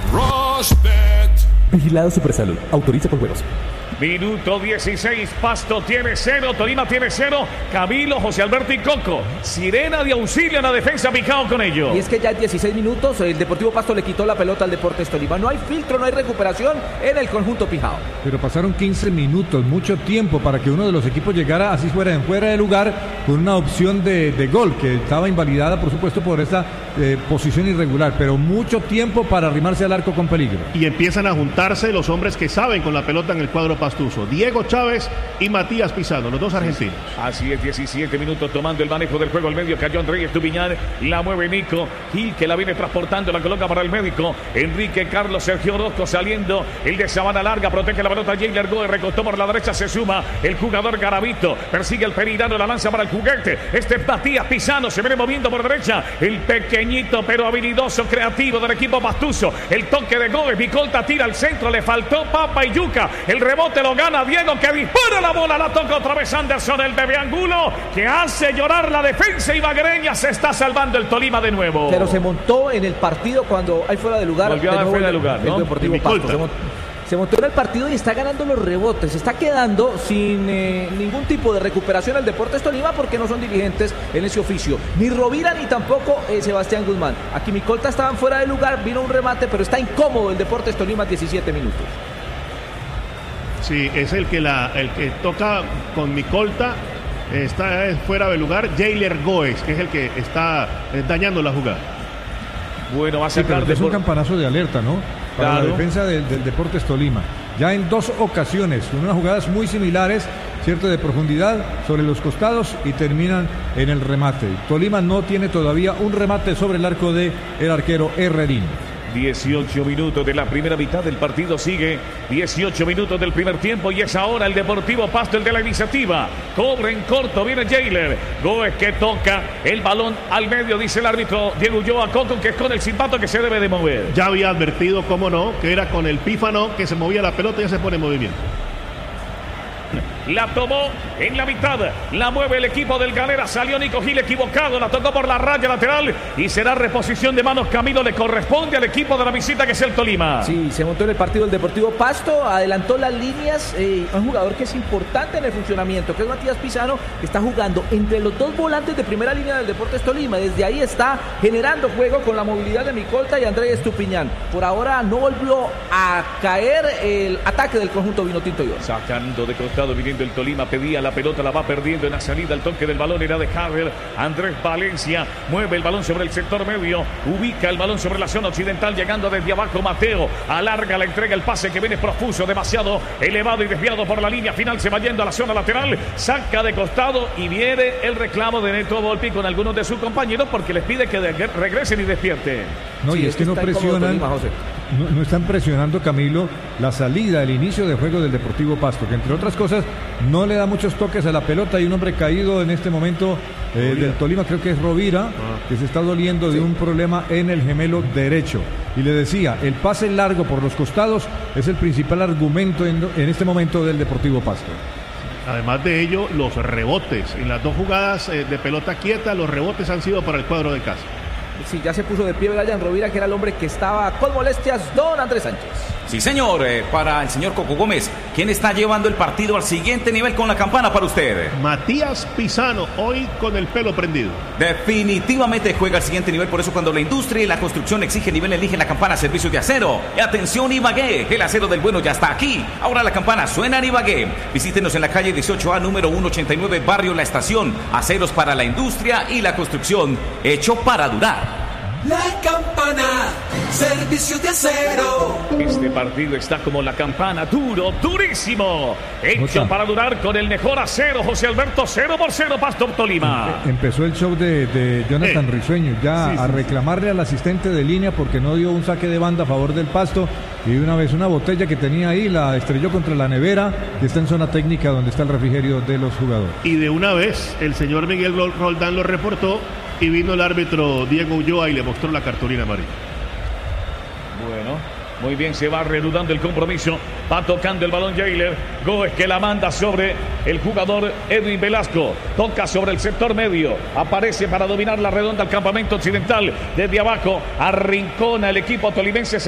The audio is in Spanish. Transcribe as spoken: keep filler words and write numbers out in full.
Rushbet. Vigilado Supersalud. Autoriza con juegos. Minuto dieciséis, Pasto tiene cero, Tolima tiene cero, Camilo, José Alberto y Coco. Sirena de auxilio en la defensa, picado con ello. Y es que ya en dieciséis minutos el Deportivo Pasto le quitó la pelota al Deportes Tolima. No hay filtro, no hay recuperación en el conjunto Pijao. Pero pasaron quince minutos, mucho tiempo para que uno de los equipos llegara así fuera en fuera de lugar con una opción de, de gol que estaba invalidada por supuesto por esa eh, posición irregular, pero mucho tiempo para arrimarse al arco con peligro. Y empiezan a juntarse los hombres que saben con la pelota en el cuadro pastuso, Diego Chávez y Matías Pizano, los dos argentinos. Así es, diecisiete minutos tomando el manejo del juego al medio, cayó Andrés Estupiñán, la mueve Nico Gil, que la viene transportando, la coloca para el médico, Enrique Carlos Sergio Orozco saliendo, el de Sabana Larga, protege la pelota, Jailer Goe, recostó por la derecha, se suma el jugador Garavito, persigue el Perirano, la lanza para el juguete, este es Matías Pizano, se viene moviendo por derecha, el pequeñito pero habilidoso, creativo del equipo pastuso, el toque de Goe, Micolta tira al centro, le faltó papa y yuca, el rebote lo gana Diego, que dispara la bola, la toca otra vez Anderson, el bebé Angulo, que hace llorar la defensa ibaguereña, se está salvando el Tolima de nuevo. Pero se montó en el partido cuando hay fuera de lugar. Volvió a dar fuera de lugar, ¿no? El Deportivo Pasto. Se montó, se montó en el partido y está ganando los rebotes, se está quedando sin eh, ningún tipo de recuperación el Deportes Tolima porque no son dirigentes en ese oficio. Ni Rovira ni tampoco eh, Sebastián Guzmán. Aquí Micolta estaban fuera de lugar, vino un remate, pero está incómodo el Deportes Tolima, diecisiete minutos. Sí, es el que la el que toca con Micolta, está fuera de lugar, Jailer Goes, que es el que está eh, dañando la jugada. Bueno, va a sí, sacar es un campanazo de alerta, ¿no? Para claro. La defensa del, del Deportes Tolima. Ya en dos ocasiones, con unas jugadas muy similares, cierto, de profundidad sobre los costados y terminan en el remate. Tolima no tiene todavía un remate sobre el arco de el arquero Herrerín. dieciocho minutos de la primera mitad del partido, sigue dieciocho minutos del primer tiempo y es ahora el Deportivo Pasto el de la iniciativa. Cobra en corto, viene Jailer Goes, que toca el balón al medio, dice el árbitro Diego Ulloa Coco, que es con el silbato que se debe de mover. Ya había advertido, cómo no, que era con el pífano que se movía la pelota y ya se pone en movimiento. La tomó en la mitad, la mueve el equipo del Galera, salió Nico Gil equivocado, la tocó por la raya lateral y será reposición de manos. Camilo, le corresponde al equipo de la visita que es el Tolima. Sí, se montó en el partido el Deportivo Pasto, adelantó las líneas, eh, un jugador que es importante en el funcionamiento, que es Matías Pizano, que está jugando entre los dos volantes de primera línea del Deportes Tolima, desde ahí está generando juego con la movilidad de Micolta y Andrés Estupiñán. Por ahora no volvió a caer el ataque del conjunto vinotinto y oro. Sacando de costado, viniendo el Tolima, pedía la pelota, la va perdiendo en la salida, el toque del balón era de Haver, Andrés Valencia, mueve el balón sobre el sector medio, ubica el balón sobre la zona occidental, llegando desde abajo Mateo, alarga la entrega, el pase que viene profuso, demasiado elevado y desviado por la línea final, se va yendo a la zona lateral, saca de costado y viene el reclamo de Neto Volpi con algunos de sus compañeros porque les pide que de regresen y despierten. No, sí, y es, es que, que no presionan, Tolima, no, no están presionando, Camilo, la salida, el inicio de juego del Deportivo Pasto, que entre otras cosas no le da muchos toques a la pelota. Hay un hombre caído en este momento eh, del Tolima, creo que es Rovira, ah. que se está doliendo de sí. un problema en el gemelo derecho. Y le decía, el pase largo por los costados es el principal argumento en, en este momento del Deportivo Pasto. Además de ello, los rebotes. En las dos jugadas eh, de pelota quieta, los rebotes han sido para el cuadro de casa. Sí, ya se puso de pie Brian Rovira, que era el hombre que estaba con molestias, don Andrés Sánchez. Sí, señor, eh, para el señor Coco Gómez, ¿quién está llevando el partido al siguiente nivel con la campana para usted? Matías Pizano, hoy con el pelo prendido. Definitivamente juega al siguiente nivel, por eso cuando la industria y la construcción exige nivel, elige la campana Servicios de Acero. Y atención, Ibagué, el acero del bueno ya está aquí. Ahora la campana suena en Ibagué. Visítenos en la calle dieciocho A, número ciento ochenta y nueve, barrio La Estación. Aceros para la industria y la construcción, hecho para durar. La campana, Servicios de Acero. Este partido está como la campana, duro, durísimo. Hecho para durar con el mejor acero, José Alberto, cero por cero, Pasto Tolima. Empezó el show de, de Jonathan eh. Risueño ya sí, a sí, reclamarle sí. al asistente de línea porque no dio un saque de banda a favor del Pasto. Y de una vez una botella que tenía ahí la estrelló contra la nevera que está en zona técnica donde está el refrigerio de los jugadores. Y de una vez el señor Miguel Roldán lo reportó y vino el árbitro Diego Ulloa y le mostró la cartulina amarilla. Bueno, muy bien, se va reanudando el compromiso. Va tocando el balón Jailer Goes, que la manda sobre el jugador Edwin Velasco. Toca sobre el sector medio. Aparece para dominar la redonda al campamento occidental. Desde abajo arrincona el equipo tolimense.